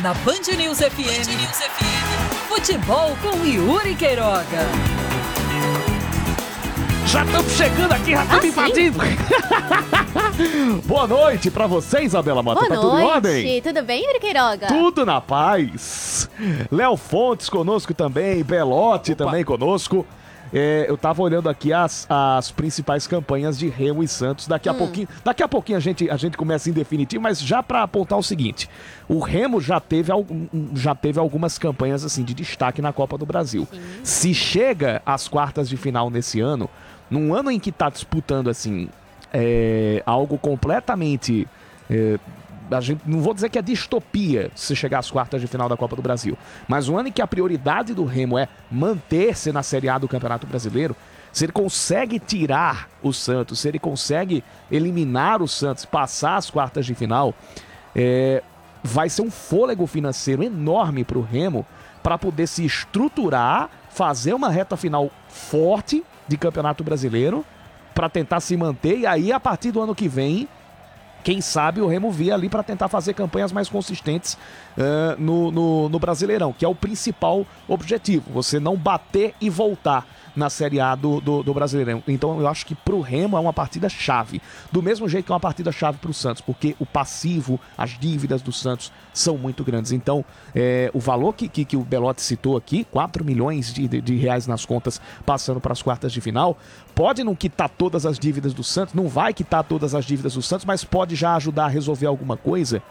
Na Band News FM, futebol com Yuri Queiroga. Já estamos chegando aqui, já estamos invadindo. Boa noite pra você, Isabela Mota. Boa Tá tudo em noite, ordem? tudo bem, Yuri Queiroga? Tudo na paz. Léo Fontes conosco também, Belotti também conosco. Eu tava olhando aqui as principais campanhas de Remo e Santos. Daqui a pouquinho a gente começa em definitivo, mas já para apontar o seguinte: o Remo já teve algumas campanhas assim de destaque na Copa do Brasil. Sim. Se chega às quartas de final nesse ano, num ano em que tá disputando assim algo completamente a gente não vou dizer que é distopia se chegar às quartas de final da Copa do Brasil, mas um ano em que a prioridade do Remo é manter-se na Série A do Campeonato Brasileiro, se ele consegue tirar o Santos, se ele consegue eliminar o Santos, passar as quartas de final, vai ser um fôlego financeiro enorme para o Remo para poder se estruturar, fazer uma reta final forte de Campeonato Brasileiro para tentar se manter, e aí a partir do ano que vem, quem sabe o Remo vir ali para tentar fazer campanhas mais consistentes no Brasileirão, que é o principal objetivo, você não bater e voltar na Série A do Brasileirão. Então eu acho que pro Remo é uma partida chave, do mesmo jeito que é uma partida chave pro Santos, porque o passivo, as dívidas do Santos são muito grandes. Então o valor que o Belotti citou aqui, 4 milhões de reais nas contas passando para as quartas de final, pode não quitar todas as dívidas do Santos, não vai quitar todas as dívidas do Santos, mas pode já ajudar a resolver alguma coisa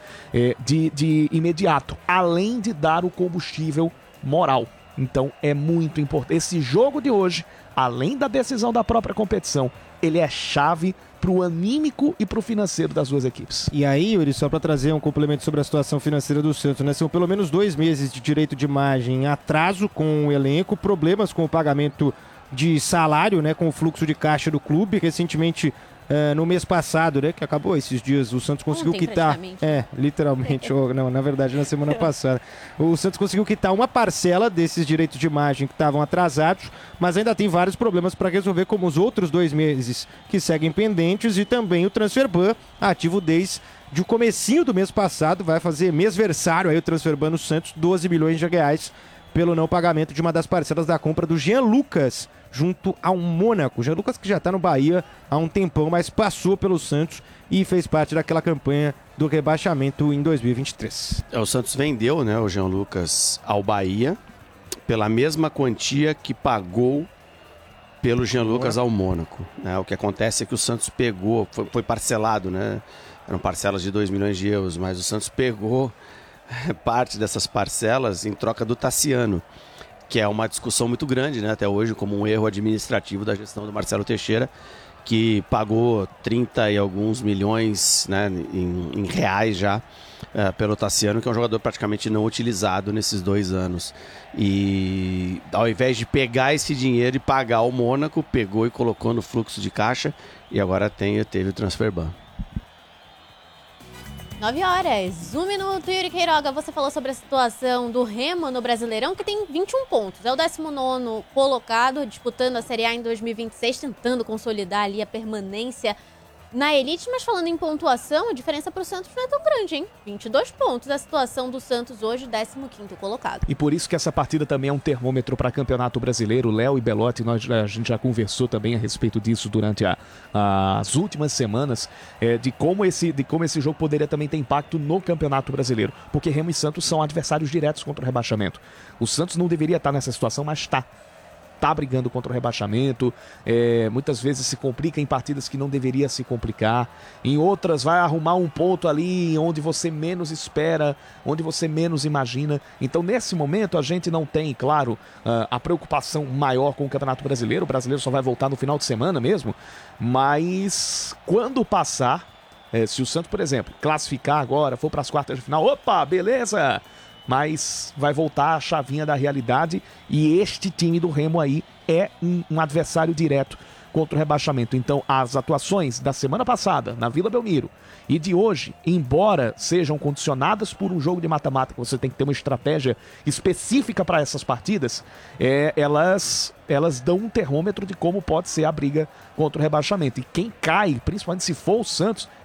de imediato, além de dar o combustível moral. Então é muito importante. Esse jogo de hoje, além da decisão da própria competição, ele é chave pro anímico e pro financeiro das duas equipes. E aí, Yuri, só para trazer um complemento sobre a situação financeira do Santos, né? São pelo menos 2 meses de direito de imagem, atraso com o elenco, problemas com o pagamento de salário, né? Com o fluxo de caixa do clube. Recentemente, no mês passado, né? Que acabou esses dias, o Santos conseguiu quitar... literalmente. Não, na verdade, na semana passada. O Santos conseguiu quitar uma parcela desses direitos de imagem que estavam atrasados, mas ainda tem vários problemas para resolver, como os outros 2 meses que seguem pendentes, e também o Transferban, ativo desde o comecinho do mês passado, vai fazer mêsversário aí o Transferban no Santos, 12 milhões de reais pelo não pagamento de uma das parcelas da compra do Jean Lucas junto ao Mônaco. Jean Lucas, que já está no Bahia há um tempão, mas passou pelo Santos e fez parte daquela campanha do rebaixamento em 2023. O Santos vendeu, né, o Jean Lucas ao Bahia pela mesma quantia que pagou pelo Jean Lucas ao Mônaco, né? O que acontece é que o Santos pegou, foi parcelado, né? Eram parcelas de 2 milhões de euros, mas o Santos pegou parte dessas parcelas em troca do Tassiano, que é uma discussão muito grande, né, até hoje, como um erro administrativo da gestão do Marcelo Teixeira, que pagou 30 e alguns milhões, né, em reais já pelo Tassiano, que é um jogador praticamente não utilizado nesses 2 anos. E ao invés de pegar esse dinheiro e pagar o Mônaco, pegou e colocou no fluxo de caixa, e agora teve o Transferban. 9 horas, 1 minuto, Yuri Queiroga, você falou sobre a situação do Remo no Brasileirão, que tem 21 pontos, é o 19º colocado, disputando a Série A em 2026, tentando consolidar ali a permanência na elite, mas falando em pontuação, a diferença para o Santos não é tão grande, hein? 22 pontos, a situação do Santos hoje, 15º colocado. E por isso que essa partida também é um termômetro para Campeonato Brasileiro. Léo e Belotti, a gente já conversou também a respeito disso durante as últimas semanas, de como esse jogo poderia também ter impacto no Campeonato Brasileiro, porque Remo e Santos são adversários diretos contra o rebaixamento. O Santos não deveria estar nessa situação, mas está brigando contra o rebaixamento, muitas vezes se complica em partidas que não deveria se complicar, em outras vai arrumar um ponto ali onde você menos espera, onde você menos imagina. Então nesse momento a gente não tem, claro, a preocupação maior com o Campeonato Brasileiro. O brasileiro só vai voltar no final de semana mesmo, mas quando passar, se o Santos, por exemplo, classificar agora, for para as quartas de final, opa, beleza! Mas vai voltar a chavinha da realidade, e este time do Remo aí é um adversário direto contra o rebaixamento. Então as atuações da semana passada na Vila Belmiro e de hoje, embora sejam condicionadas por um jogo de mata-mata, que você tem que ter uma estratégia específica para essas partidas, elas dão um termômetro de como pode ser a briga contra o rebaixamento. E quem cai, principalmente se for o Santos,